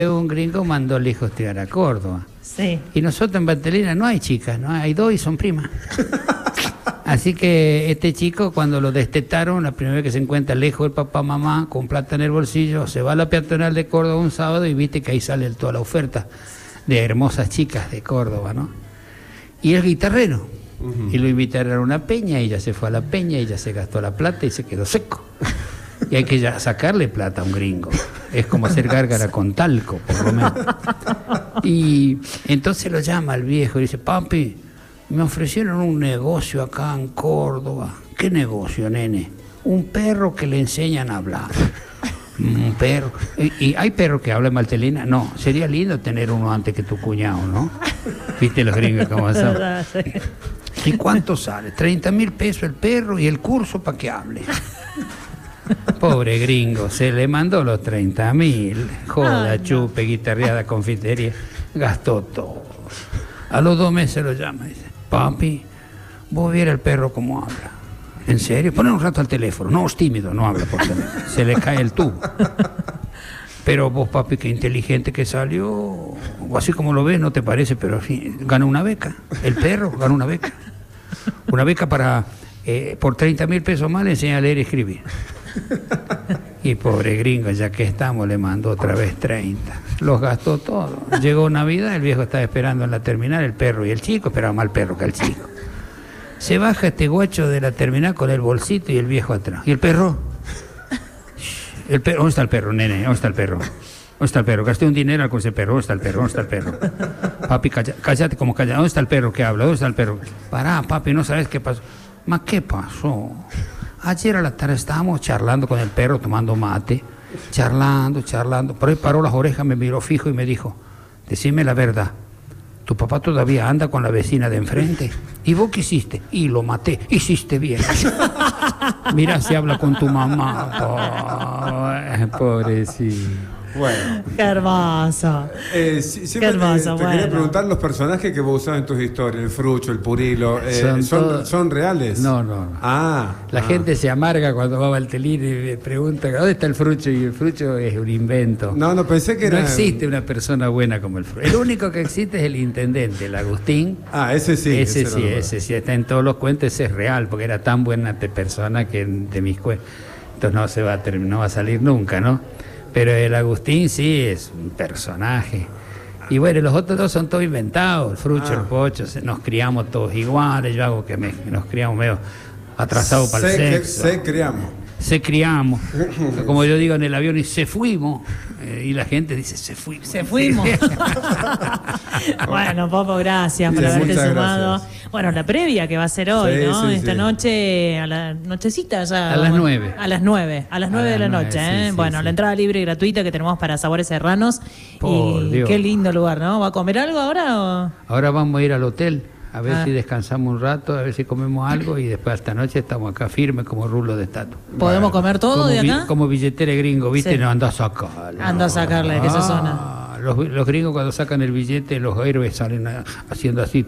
Un gringo mandó al hijo a estudiar a Córdoba. Sí. Y nosotros en Bartelina no hay chicas, no hay dos y son primas. Así que este chico, cuando lo destetaron, la primera vez que se encuentra lejos del papá, mamá, con plata en el bolsillo, se va a la peatonal de Córdoba un sábado y viste que ahí sale toda la oferta de hermosas chicas de Córdoba, ¿no? Y el guitarrero. Y lo invitaron a una peña, y ella se fue a la peña, y ella se gastó la plata y se quedó seco. Y hay que ya sacarle plata a un gringo. Es como hacer gárgara con talco, por lo menos. Y entonces lo llama al viejo y dice: papi, me ofrecieron un negocio acá en Córdoba. ¿Qué negocio, nene? Un perro que le enseñan a hablar. Un perro. ¿Y hay perro que habla en Bartelina? No, sería lindo tener uno antes que tu cuñado, ¿no? ¿Viste los gringos cómo son? ¿Y cuánto sale? 30.000 pesos el perro y el curso para que hable. Pobre gringo, se le mandó los 30.000. Joda, no. Chupe, guitarreada, confitería. Gastó todo. A los 2 meses lo llama y dice: papi, vos viera el perro cómo habla. ¿En serio? Poné un rato al teléfono. No, es tímido, no habla por teléfono. Se le cae el tubo. Pero vos, papi, qué inteligente que salió. O así como lo ves, ¿no te parece? Pero en fin, ganó una beca. El perro ganó una beca. Una beca para, por 30.000 pesos más, le enseña a leer y escribir. Y pobre gringo, ya que estamos, le mandó otra vez 30. Los gastó todo. Llegó Navidad, el viejo estaba esperando en la terminal, el perro y el chico, esperaba más el perro que el chico. Se baja este guacho de la terminal con el bolsito y el viejo atrás. ¿Y el perro? ¿Dónde está el perro, nene? ¿Dónde está el perro? ¿Dónde está el perro? Gasté un dinero con ese perro. ¿Dónde está el perro? ¿Dónde está el perro? Papi, cállate como calla. ¿Dónde está el perro que habla? ¿Dónde está el perro? Pará, papi, ¿no sabes qué pasó? ¿Ma qué pasó? Ayer a la tarde estábamos charlando con el perro, tomando mate, charlando. Por ahí paró las orejas, me miró fijo y me dijo: decime la verdad, ¿tu papá todavía anda con la vecina de enfrente? ¿Y vos qué hiciste? Y lo maté. Hiciste bien. Mira si habla con tu mamá. Pobrecito. Bueno. Qué hermoso. Qué hermoso. Te quería preguntar los personajes que vos usás en tus historias, el Frucho, el Purilo, ¿son reales? No. La gente se amarga cuando va a Bartelina y me pregunta: ¿dónde está el Frucho? Y el Frucho es un invento. No, pensé que era... No existe una persona buena como el Frucho. El único que existe es el intendente, el Agustín. Ese sí. Ese sí, está en todos los cuentos, ese es real, porque era tan buena persona que de mis cuentos. Entonces no va a salir nunca, ¿no? Pero el Agustín sí es un personaje. Y bueno, los otros dos son todos inventados. El Frucho, el Pocho, nos criamos todos iguales. Yo hago que nos criamos medio atrasados para el sexo. Se criamos. Como yo digo en el avión, y se fuimos. Y la gente dice: se fuimos. Bueno, Popo, gracias por haberte sumado. Gracias. Bueno, la previa que va a ser hoy, ¿no? Esta noche, a la nochecita ya. A las 9. A las 9 de la noche, ¿eh? Bueno, la entrada libre y gratuita que tenemos para Sabores Serranos. Y Dios, qué lindo lugar, ¿no? ¿Va a comer algo ahora o...? Ahora vamos a ir al hotel. A ver si descansamos un rato, a ver si comemos algo, y después esta noche estamos acá firmes como rulo de estatua. ¿Podemos comer todo de acá? Como billetera gringo, ¿viste? Sí. No, anda a sacarle. Anda a sacarle de esa zona. Los gringos cuando sacan el billete, los héroes salen haciendo así,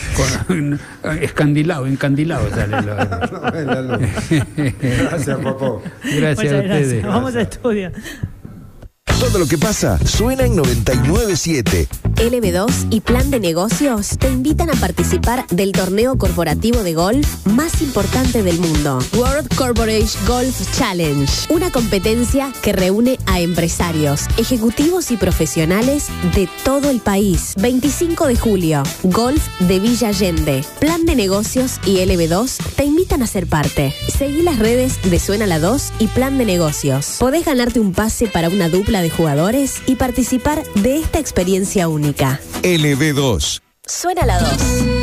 encandilado salen los héroes. Gracias, Popo. Gracias a ustedes. Gracias. Vamos al estudio. Todo lo que pasa suena en 99.7. LB2 y Plan de Negocios te invitan a participar del torneo corporativo de golf más importante del mundo, World Corporate Golf Challenge, una competencia que reúne a empresarios, ejecutivos y profesionales de todo el país. 25 de julio, Golf de Villa Allende. Plan de Negocios y LB2 te invitan a ser parte. Seguí las redes de Suena la 2 y Plan de Negocios. Podés ganarte un pase para una dupla de jugadores y participar de esta experiencia única. LB2. Suena la 2.